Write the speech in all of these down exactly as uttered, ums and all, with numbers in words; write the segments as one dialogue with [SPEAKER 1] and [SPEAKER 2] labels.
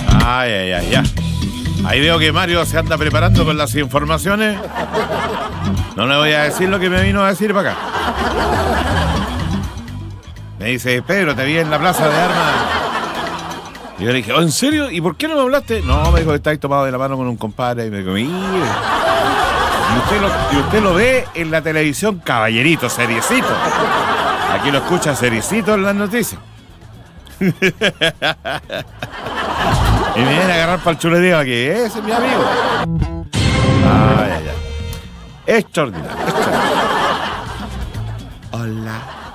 [SPEAKER 1] Ay, ay, ay, ya. Ahí veo que Mario se anda preparando con las informaciones. No le voy a decir lo que me vino a decir para acá. Me dice, Pedro, te vi en la plaza de armas. Y yo le dije, ¿oh, en serio? ¿Y por qué no me hablaste? No, me dijo que estáis tomado de la mano con un compadre. Y me dijo, mire. Y usted, lo, y usted lo ve en la televisión, caballerito, seriecito. Aquí lo escucha seriecito en las noticias. Y me viene a agarrar para el chuleteo aquí. Ese es mi amigo. Ay, ay, ay. Extraordinario, extraordinario. Hola.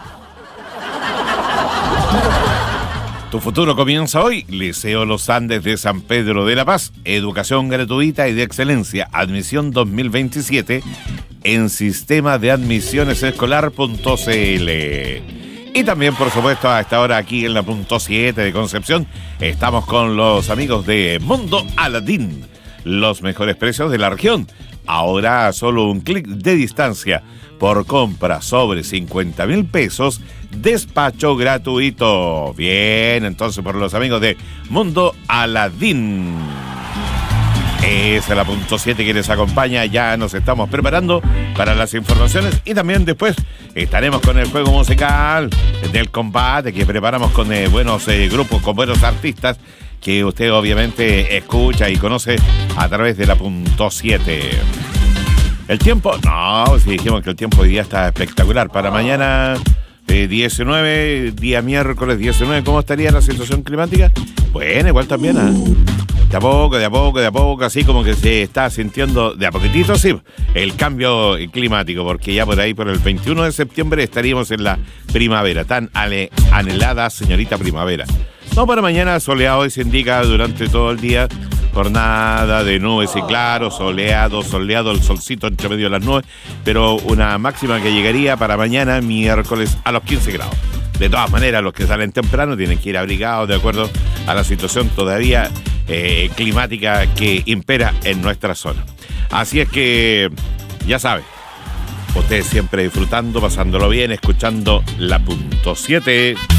[SPEAKER 1] Tu futuro comienza hoy. Liceo Los Andes de San Pedro de la Paz. Educación gratuita y de excelencia. Admisión dos mil veintisiete en sistema de admisiones escolar punto c l. Y también, por supuesto, a esta hora aquí en la punto siete de Concepción, estamos con los amigos de Mundo Aladín. Los mejores precios de la región. Ahora a solo un clic de distancia. Por compra sobre cincuenta mil pesos, despacho gratuito. Bien, entonces por los amigos de Mundo Aladín. Esa es la punto siete que les acompaña. Ya nos estamos preparando para las informaciones y también después estaremos con el juego musical del combate que preparamos con eh, buenos eh, grupos, con buenos artistas que usted obviamente escucha y conoce a través de la punto siete. ¿El tiempo? No, si dijimos que el tiempo hoy día está espectacular. Para mañana eh, diecinueve, día miércoles diecinueve, ¿cómo estaría la situación climática? Bueno, igual también, ¿eh? De a poco, de a poco, de a poco, así como que se está sintiendo de a poquitito, sí, el cambio climático, porque ya por ahí, por el veintiuno de septiembre, estaríamos en la primavera, tan ale, anhelada señorita primavera. No, para mañana soleado, hoy se indica durante todo el día, jornada de nubes y claros, soleado, soleado, el solcito entre medio de las nubes, pero una máxima que llegaría para mañana, miércoles, a los quince grados. De todas maneras, los que salen temprano tienen que ir abrigados de acuerdo a la situación todavía eh, climática que impera en nuestra zona. Así es que, ya sabe, ustedes siempre disfrutando, pasándolo bien, escuchando la punto siete.